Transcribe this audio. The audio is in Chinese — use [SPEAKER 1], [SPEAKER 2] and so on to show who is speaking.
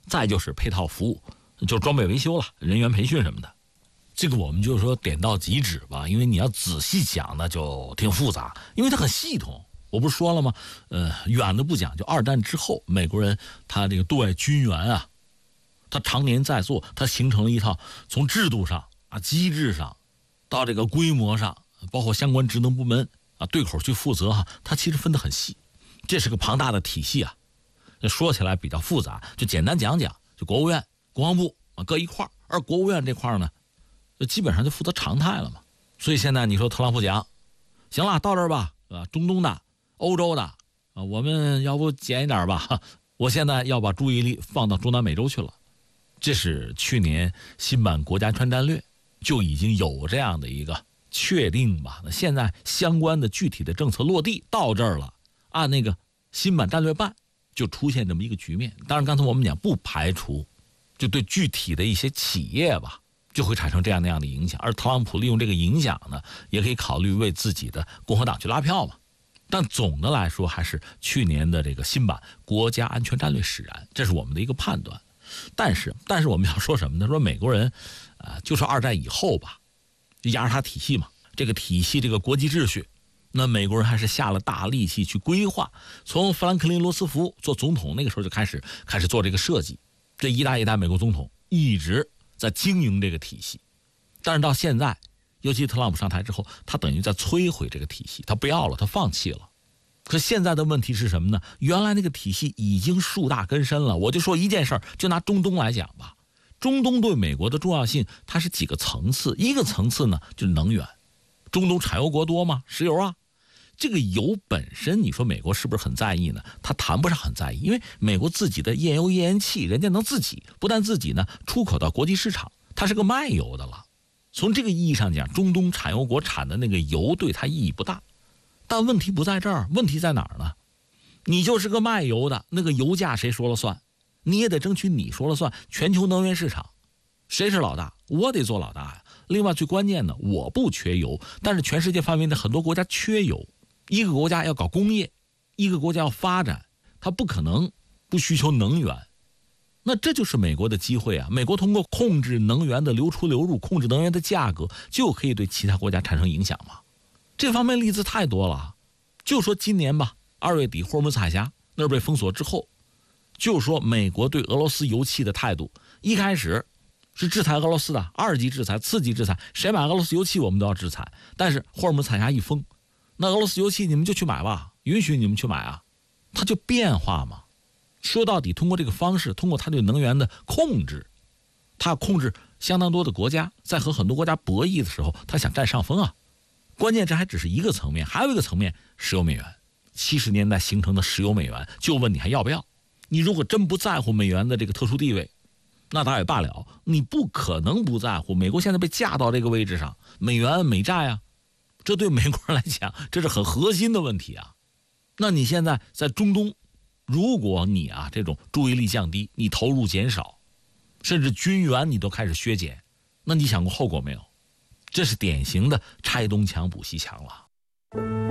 [SPEAKER 1] 再就是配套服务，就是装备维修了，人员培训什么的。这个我们就说点到即止吧，因为你要仔细讲呢就挺复杂，因为它很系统。我不是说了吗？远的不讲，就二战之后，美国人他这个对外军援啊，他常年在做，他形成了一套从制度上啊、机制上，到这个规模上，包括相关职能部门啊对口去负责哈，它其实分得很细，这是个庞大的体系啊。说起来比较复杂，就简单讲讲，就国务院、国防部啊各一块，而国务院这块呢，基本上就负责常态了嘛。所以现在你说特朗普讲，行了，到这儿吧，中东的、欧洲的啊，我们要不减一点吧？我现在要把注意力放到中南美洲去了。这是去年新版国家安全战略就已经有这样的一个确定吧？那现在相关的具体的政策落地到这儿了，按那个新版战略办，就出现这么一个局面。当然，刚才我们讲不排除，就对具体的一些企业吧，就会产生这样那样的影响。而特朗普利用这个影响呢，也可以考虑为自己的共和党去拉票嘛。但总的来说，还是去年的这个新版国家安全战略使然，这是我们的一个判断。但是我们要说什么呢？说美国人，就说二战以后吧，雅尔塔体系嘛，这个体系这个国际秩序，那美国人还是下了大力气去规划。从富兰克林·罗斯福做总统那个时候就开始做这个设计，这一代一代美国总统一直在经营这个体系。但是到现在，尤其特朗普上台之后，他等于在摧毁这个体系，他不要了，他放弃了。可现在的问题是什么呢？原来那个体系已经树大根深了。我就说一件事儿，就拿中东来讲吧，中东对美国的重要性，它是几个层次。一个层次呢，就是能源，中东产油国多嘛，石油啊，这个油本身，你说美国是不是很在意呢？他谈不上很在意，因为美国自己的页油页岩气，人家能自己，不但自己呢出口到国际市场，它是个卖油的了。从这个意义上讲，中东产油国产的那个油对它意义不大。但问题不在这儿，问题在哪儿呢？你就是个卖油的，那个油价谁说了算？你也得争取你说了算。全球能源市场，谁是老大？我得做老大呀。另外最关键的，我不缺油，但是全世界范围内很多国家缺油。一个国家要搞工业，一个国家要发展，它不可能不需求能源。那这就是美国的机会啊！美国通过控制能源的流出流入，控制能源的价格，就可以对其他国家产生影响嘛。这方面例子太多了。就说今年吧，2月底霍尔木兹海峡那儿被封锁之后，就说美国对俄罗斯油气的态度，一开始是制裁俄罗斯的，二级制裁、次级制裁，谁买俄罗斯油气我们都要制裁。但是霍尔木兹海峡一封，那俄罗斯油气你们就去买吧，允许你们去买啊，它就变化嘛。说到底，通过这个方式，通过它对能源的控制，它控制相当多的国家，在和很多国家博弈的时候，它想占上风啊。关键这还只是一个层面，还有一个层面，石油美元。70年代形成的石油美元，就问你还要不要？你如果真不在乎美元的这个特殊地位，那倒也罢了，你不可能不在乎。美国现在被架到这个位置上，美元美债啊，这对美国人来讲，这是很核心的问题啊。那你现在在中东，如果你啊这种注意力降低，你投入减少，甚至军援你都开始削减，那你想过后果没有？这是典型的拆东墙补西墙了。